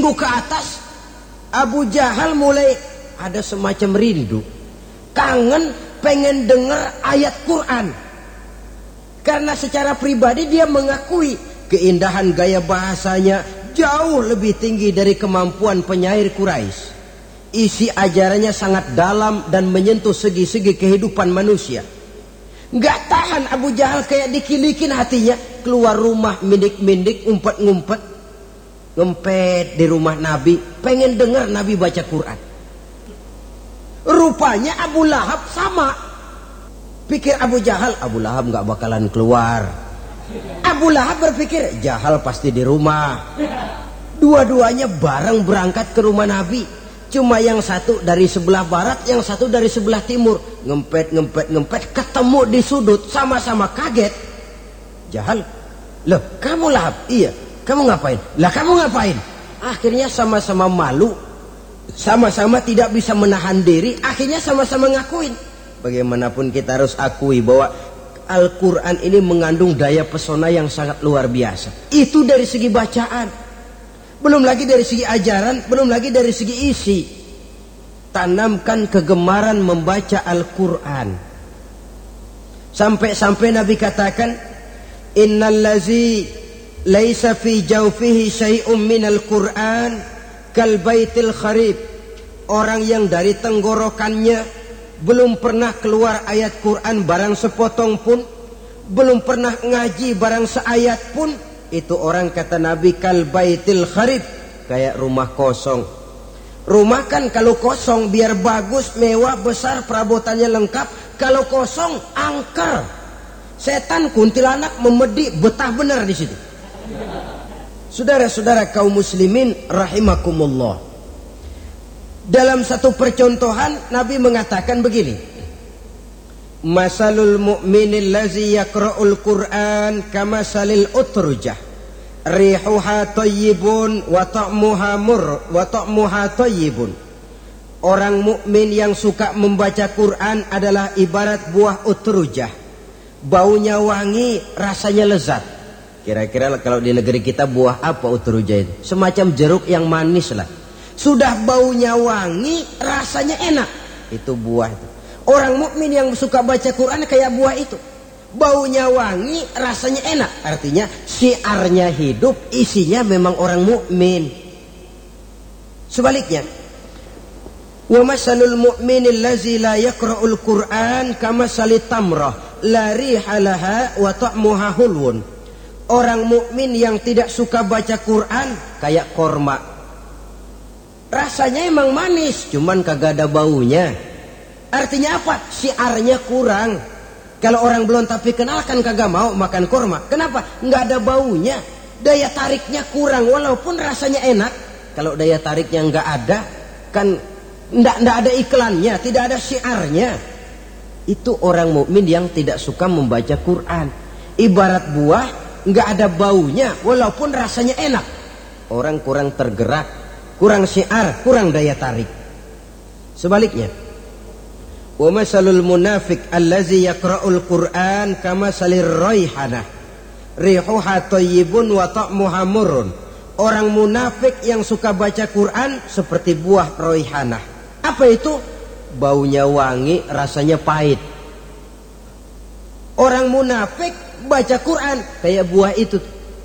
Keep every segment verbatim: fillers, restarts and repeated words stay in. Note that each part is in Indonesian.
minggu ke atas Abu Jahal mulai ada semacam rindu, kangen, pengen dengar ayat Quran. Karena secara pribadi dia mengakui keindahan gaya bahasanya jauh lebih tinggi dari kemampuan penyair Quraisy. Isi ajarannya sangat dalam dan menyentuh segi-segi kehidupan manusia. Gak tahan Abu Jahal, kayak dikilikin hatinya, keluar rumah mindik-mindik, ngumpet-ngumpet, ngempet di rumah Nabi, pengen dengar Nabi baca Quran. Rupanya Abu Lahab sama. Pikir Abu Jahal, Abu Lahab gak bakalan keluar. Abu Lahab berpikir, Jahal pasti di rumah. Dua-duanya bareng berangkat ke rumah Nabi. Cuma yang satu dari sebelah barat, yang satu dari sebelah timur. Ngempet, ngempet, ngempet, ketemu di sudut, sama-sama kaget. Jahal, loh kamu Lahab? Iya, kamu ngapain? Lah kamu ngapain? Akhirnya sama-sama malu, sama-sama tidak bisa menahan diri, akhirnya sama-sama ngakuin. Bagaimanapun kita harus akui bahwa Al-Quran ini mengandung daya pesona yang sangat luar biasa. Itu dari segi bacaan. Belum lagi dari segi ajaran, belum lagi dari segi isi. Tanamkan kegemaran membaca Al-Quran. Sampai-sampai Nabi katakan, Innal lazi laisa fi jawfihi syai'um minal Quran kal baitil kharib. Orang yang dari tenggorokannya belum pernah keluar ayat Quran barang sepotong pun, belum pernah ngaji barang seayat pun, itu orang kata Nabi kal baitil kharib, kayak rumah kosong. Rumah kan kalau kosong biar bagus, mewah, besar, perabotannya lengkap. Kalau kosong angker, setan kuntilanak memedi betah benar di situ. Saudara-saudara kaum muslimin rahimakumullah, dalam satu percontohan Nabi mengatakan begini, Masalul mu'minil lazi yakra'ul Qur'an kamasalil utrujah rihuha tayyibun wa ta'muha mur wa ta'muha tayyibun. Orang mukmin yang suka membaca Quran adalah ibarat buah utrujah, baunya wangi, rasanya lezat. Kira-kira kalau di negeri kita buah apa utrujah itu? Semacam jeruk yang manis lah. Sudah baunya wangi, rasanya enak. Itu buah itu. Orang mukmin yang suka baca Quran kayak buah itu. Baunya wangi, rasanya enak. Artinya syiarnya hidup, isinya memang orang mukmin. Sebaliknya, wa masalul mu'minil lazi la yaqra'ul Qur'an kamasalit tamrah la riha laha wa ta'muha hulwun. Orang mukmin yang tidak suka baca Quran kayak korma. Rasanya emang manis, cuman kagak ada baunya. Artinya apa? Syiarnya kurang. Kalau orang belum tapi kenal kan kagak mau makan kurma. Kenapa? Nggak ada baunya. Daya tariknya kurang, walaupun rasanya enak. Kalau daya tariknya nggak ada, kan nggak nggak ada iklannya, tidak ada syiarnya. Itu orang mukmin yang tidak suka membaca Quran. Ibarat buah, nggak ada baunya, walaupun rasanya enak. Orang kurang tergerak, kurang syiar, kurang daya tarik. Sebaliknya, wa masalul munafiq allazi yaqra'ul Qur'an kama salir raihanah rihuha tayyibun wa ta'muha murrun. Orang munafik yang suka baca Quran seperti buah raihanah. Apa itu? Baunya wangi, rasanya pahit. Orang munafik baca Quran kayak buah itu.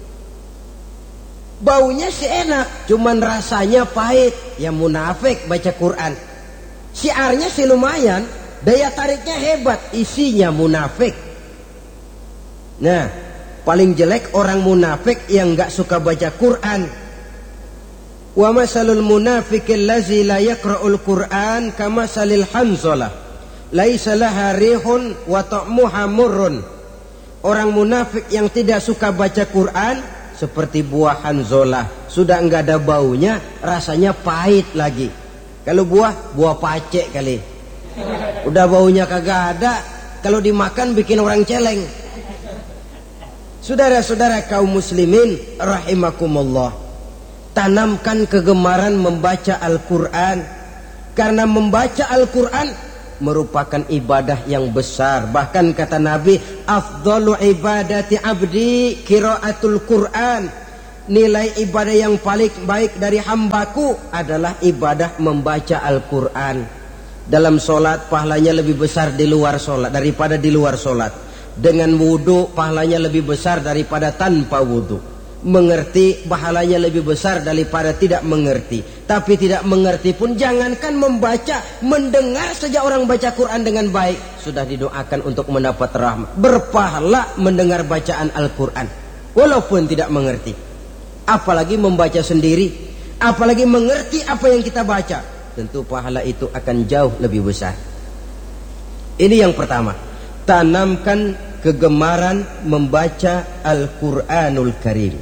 Baunya sih enak, cuman rasanya pahit. Ya munafik baca Quran. Syiarnya sih lumayan, daya tariknya hebat, isinya munafik. Nah, paling jelek orang munafik yang gak suka baca Quran. Wa masalul munafiqil lazi la yaqra'ul Qur'an kama salil hanzalah laisa laha rihun wa ta'muha murrun. Orang munafik yang tidak suka baca Quran seperti buah hanzalah, sudah enggak ada baunya, rasanya pahit lagi. Kalau buah, buah pacek kali. Udah baunya kagak ada, kalau dimakan bikin orang celeng. Saudara-saudara kaum muslimin rahimakumullah, tanamkan kegemaran membaca Al-Quran. Karena membaca Al-Quran merupakan ibadah yang besar. Bahkan kata Nabi, afdalu ibadati abdi qiraatul Quran. nilai ibadah yang paling baik dari hambaku adalah ibadah membaca Al-Quran. Dalam sholat pahalanya lebih besar di luar sholat daripada di luar sholat. Dengan wudhu pahalanya lebih besar daripada tanpa wudhu. Mengerti pahalanya lebih besar daripada tidak mengerti. Tapi tidak mengerti pun jangankan membaca, mendengar saja orang baca Quran dengan baik sudah didoakan untuk mendapat rahmat. Berpahala mendengar bacaan Al-Quran walaupun tidak mengerti. Apalagi membaca sendiri, apalagi mengerti apa yang kita baca, tentu pahala itu akan jauh lebih besar. Ini yang pertama, tanamkan kegemaran membaca Al-Quranul Karim.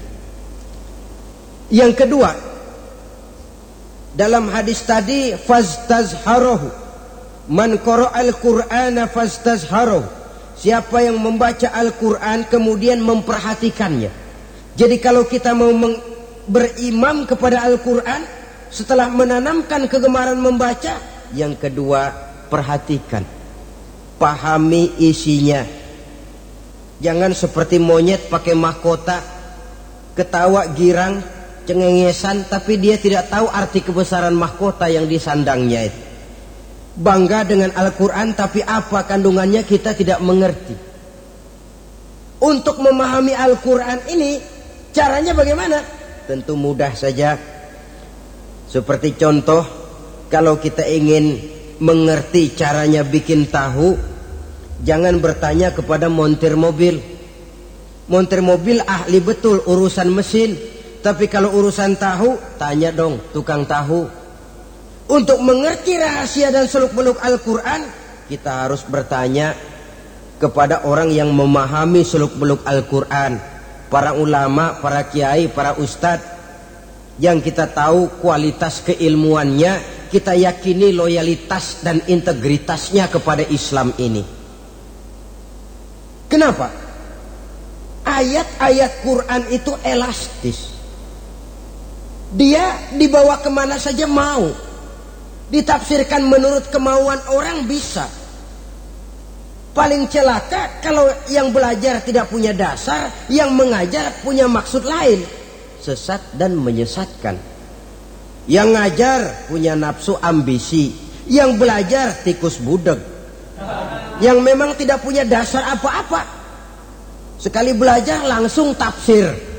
Yang kedua, dalam hadis tadi, fastazharuhu, man qara'al Qur'ana fastazharuhu, siapa yang membaca Al-Quran kemudian memperhatikannya. Jadi kalau kita mau berimam kepada Al-Quran, setelah menanamkan kegemaran membaca, yang kedua, perhatikan, pahami isinya. Jangan seperti monyet pakai mahkota, ketawa girang, cengengesan, tapi dia tidak tahu arti kebesaran mahkota yang disandangnya itu. Bangga dengan Al-Quran, tapi apa kandungannya kita tidak mengerti. Untuk memahami Al-Quran ini, caranya bagaimana? Tentu mudah saja. Seperti contoh, kalau kita ingin mengerti caranya bikin tahu, jangan bertanya kepada montir mobil. Montir mobil ahli betul urusan mesin, tapi kalau urusan tahu, tanya dong tukang tahu. Untuk mengerti rahasia dan seluk-beluk Al-Quran, kita harus bertanya kepada orang yang memahami seluk-beluk Al-Quran, para ulama, para kiai, para ustadz, yang kita tahu kualitas keilmuannya, kita yakini loyalitas dan integritasnya kepada Islam ini. Kenapa? Ayat-ayat Quran itu elastis. Dia dibawa kemana saja mau, ditafsirkan menurut kemauan orang bisa. Paling celaka kalau yang belajar tidak punya dasar, yang mengajar punya maksud lain, sesat dan menyesatkan. Yang ngajar punya nafsu ambisi, yang belajar tikus budeg, yang memang tidak punya dasar apa-apa, sekali belajar langsung tafsir.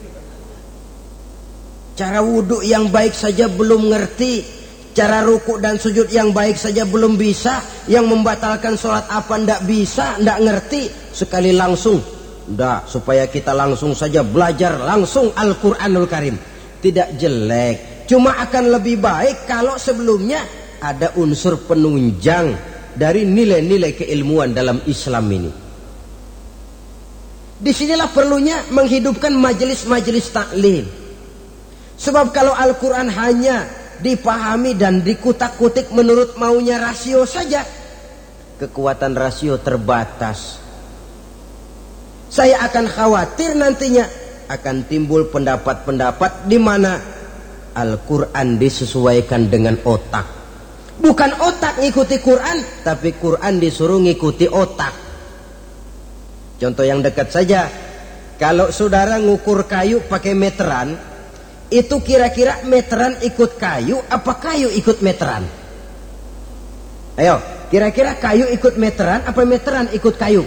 Cara wudhu yang baik saja belum ngerti, cara ruku dan sujud yang baik saja belum bisa, yang membatalkan sholat apa ndak bisa, ndak ngerti, sekali langsung. Ndak, supaya kita langsung saja belajar langsung Al-Quranul Karim. Tidak jelek, cuma akan lebih baik kalau sebelumnya ada unsur penunjang dari nilai-nilai keilmuan dalam Islam ini. Disinilah perlunya menghidupkan majelis-majelis taklim. Sebab kalau Al-Quran hanya dipahami dan dikutak-kutik menurut maunya rasio saja, kekuatan rasio terbatas. Saya akan khawatir nantinya akan timbul pendapat-pendapat di mana Al-Quran disesuaikan dengan otak. Bukan otak ngikuti Quran, tapi Quran disuruh ngikuti otak. Contoh yang dekat saja, kalau saudara ngukur kayu pakai meteran, itu kira-kira meteran ikut kayu apa kayu ikut meteran? Ayo, kira-kira kayu ikut meteran apa meteran ikut kayu?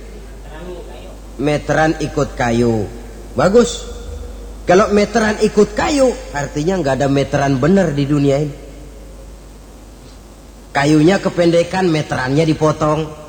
Meteran ikut kayu. Bagus. Kalau meteran ikut kayu, artinya nggak ada meteran benar di dunia ini. Kayunya kependekan, meterannya dipotong.